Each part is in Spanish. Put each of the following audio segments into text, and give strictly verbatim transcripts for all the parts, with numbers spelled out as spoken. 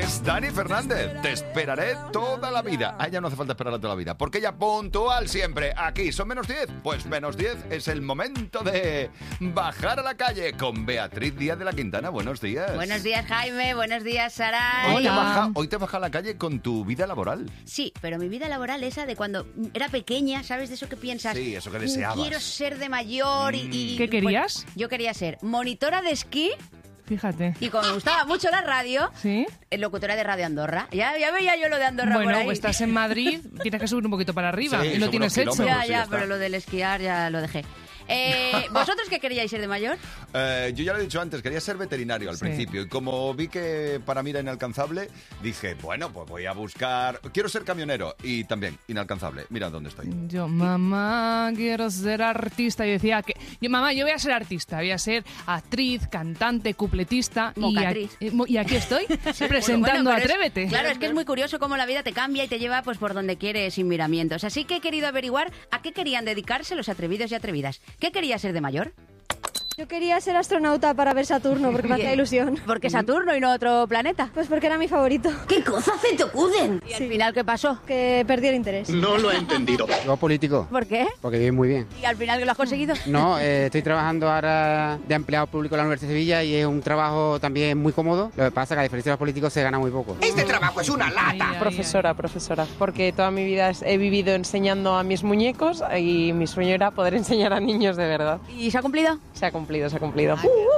es Dani Fernández. Te esperaré toda la vida. A ella no hace falta esperarla toda la vida, porque ella puntual siempre. Aquí son menos diez. Pues menos diez es el momento de bajar a la calle con Beatriz Díaz de la Quintana. Buenos días. Buenos días, Jaime. Buenos días, Saray. Hoy te, baja, hoy te baja a la calle con tu vida laboral. Sí, pero mi vida laboral esa de cuando era pequeña, ¿sabes? De eso que piensas. Sí, eso que deseabas. Quiero ser de mayor y... y ¿Qué querías? Bueno, yo quería ser monitora de esquí. Fíjate. Y como me gustaba mucho la radio, ¿sí? Locutora de Radio Andorra. Ya, ya veía yo lo de Andorra bueno, por ahí. Pues estás en Madrid, tienes que subir un poquito para arriba sí, y lo tienes hecho. Ya, ya, pero lo del esquiar ya lo dejé. Eh, ¿Vosotros qué queríais ser de mayor? Eh, yo ya lo he dicho antes, quería ser veterinario al sí. principio. Y como vi que para mí era inalcanzable, dije, bueno, pues voy a buscar... Quiero ser camionero. Y también, inalcanzable. Mira dónde estoy. Yo, mamá, quiero ser artista. Y decía que... Yo, mamá, yo voy a ser artista. Voy a ser actriz, cantante, cupletista. Y, a, y aquí estoy, sí, presentando bueno, bueno, Atrévete. Es, claro, es que es muy curioso cómo la vida te cambia y te lleva pues por donde quieres sin miramientos. Así que he querido averiguar a qué querían dedicarse los atrevidos y atrevidas. ¿Qué quería ser de mayor? Yo quería ser astronauta para ver Saturno, porque me hacía ilusión. ¿Por qué Saturno y no otro planeta? Pues porque era mi favorito. ¿Qué cosas se te ocurren? ¿Y al sí. final qué pasó? Que perdí el interés. No lo he entendido. Yo político. ¿Por qué? Porque viví muy bien. ¿Y al final qué lo has conseguido? No, eh, estoy trabajando ahora de empleado público en la Universidad de Sevilla y es un trabajo también muy cómodo. Lo que pasa es que a diferencia de los políticos se gana muy poco. Este trabajo es una lata. Ay, ay, profesora, ay. profesora. Porque toda mi vida he vivido enseñando a mis muñecos y mi sueño era poder enseñar a niños de verdad. ¿Y se ha cumplido? Se ha cumplido, se ha cumplido.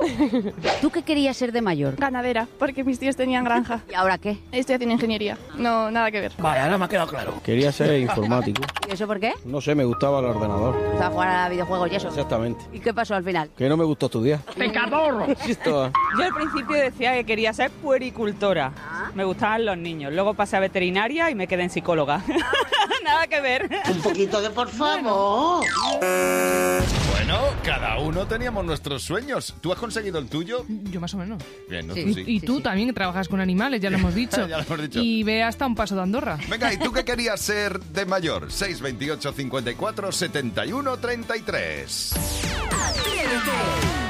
¿Tú qué querías ser de mayor? Ganadera, porque mis tíos tenían granja. ¿Y ahora qué? Estoy haciendo ingeniería. No, nada que ver. Vale, ahora me ha quedado claro. Quería ser informático. ¿Y eso por qué? No sé, me gustaba el ordenador. O sea, jugar a videojuegos y eso. Exactamente. ¿Y qué pasó al final? Que no me gustó estudiar. ¡Pecador! Yo al principio decía que quería ser puericultora. ¿Ah? Me gustaban los niños. Luego pasé a veterinaria y me quedé en psicóloga. Nada que ver. Un poquito de por favor. Bueno, cada uno teníamos nuestros sueños. ¿Tú has conseguido el tuyo? Yo más o menos. Bien, ¿no? Sí. Tú sí. Y, y tú sí, también sí. trabajas con animales, ya lo hemos dicho. Ya lo hemos dicho. Y ve hasta un paso de Andorra. Venga, ¿y tú qué querías ser de mayor? seis veintiocho cincuenta y cuatro setenta y uno treinta y tres. Atrévete.